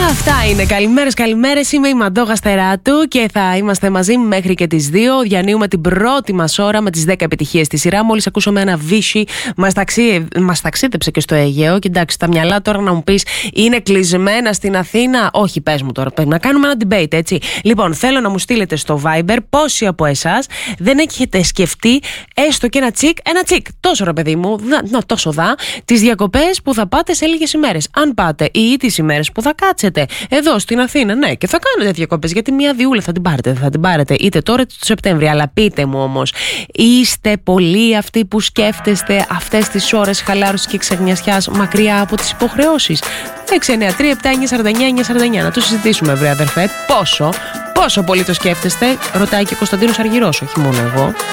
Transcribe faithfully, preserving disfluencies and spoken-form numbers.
Αυτά είναι. Καλημέρες, καλημέρες. Είμαι η Μαντόγα Στεράτου και θα είμαστε μαζί μέχρι και τις δύο. Διανύουμε την πρώτη μας ώρα με τις δέκα επιτυχίες στη σειρά. Μόλις ακούσαμε ένα βίσι, μας, ταξί... μας ταξίδεψε και στο Αιγαίο. Και εντάξει, τα μυαλά τώρα να μου πεις είναι κλεισμένα στην Αθήνα. Όχι, πες μου τώρα. Πρέπει να κάνουμε ένα debate, έτσι. Λοιπόν, θέλω να μου στείλετε στο Viber πόσοι από εσάς δεν έχετε σκεφτεί έστω και ένα τσικ, ένα τσικ. Τόσο ρε παιδί μου, να, τόσο δα, τις διακοπές που θα πάτε σε λίγες ημέρες. Αν πάτε ή τις ημέρες που θα κάτσετε εδώ στην Αθήνα, ναι, και θα κάνετε διακοπές. Γιατί μια διούλα θα την πάρετε, θα την πάρετε είτε τώρα είτε το Σεπτέμβρη. Αλλά πείτε μου όμως, είστε πολλοί αυτοί που σκέφτεστε αυτές τις ώρες χαλάρωσης και ξεγνιασιάς μακριά από τις υποχρεώσεις? έξι εννιά τρία επτά εννιά σαράντα εννιά εννιά σαράντα εννιά. Να το συζητήσουμε, βρε αδερφέ. Πόσο, πόσο πολύ το σκέφτεστε? Ρωτάει και ο Κωνσταντίνος Αργυρός, όχι μόνο εγώ.